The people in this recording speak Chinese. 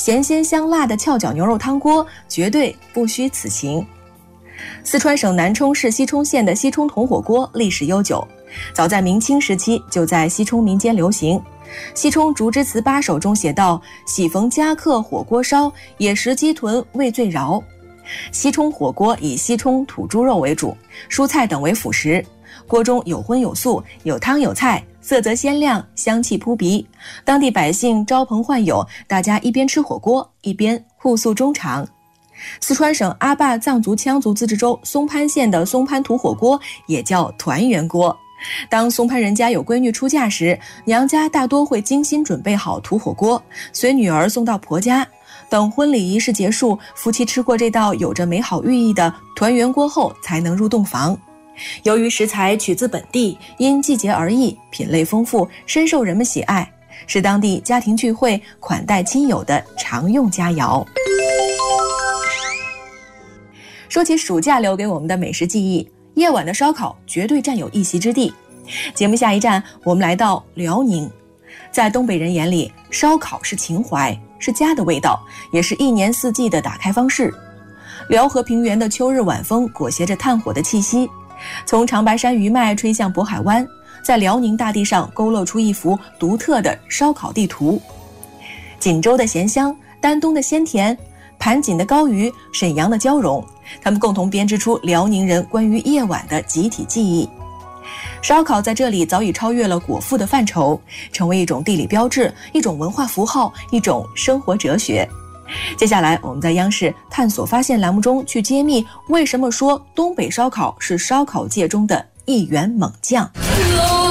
咸鲜香辣的翘脚牛肉汤锅绝对不虚此行。四川省南充市西充县的西充铜火锅历史悠久，早在明清时期就在西充民间流行。西充竹枝词八首中写道：喜逢佳客火锅烧，野食鸡豚味最饶。西充火锅以西充土猪肉为主，蔬菜等为辅食，锅中有荤有素，有汤有菜，色泽鲜亮，香气扑鼻。当地百姓招朋唤友，大家一边吃火锅一边互诉衷肠。四川省阿坝藏族羌族自治州松潘县的松潘土火锅也叫团圆锅。当松潘人家有闺女出嫁时，娘家大多会精心准备好土火锅，随女儿送到婆家。等婚礼仪式结束，夫妻吃过这道有着美好寓意的团圆锅后，才能入洞房。由于食材取自本地，因季节而异，品类丰富，深受人们喜爱，是当地家庭聚会、款待亲友的常用佳肴。说起暑假留给我们的美食记忆，夜晚的烧烤绝对占有一席之地。节目下一站，我们来到辽宁。在东北人眼里，烧烤是情怀，是家的味道，也是一年四季的打开方式。辽河平原的秋日晚风裹挟着炭火的气息，从长白山余脉吹向渤海湾，在辽宁大地上勾勒出一幅独特的烧烤地图。锦州的咸香，丹东的鲜甜，盘锦的高鱼，沈阳的交融，他们共同编织出辽宁人关于夜晚的集体记忆。烧烤在这里早已超越了果腹的范畴，成为一种地理标志，一种文化符号，一种生活哲学。接下来我们在央视探索发现栏目中去揭秘，为什么说东北烧烤是烧烤界中的一员猛将。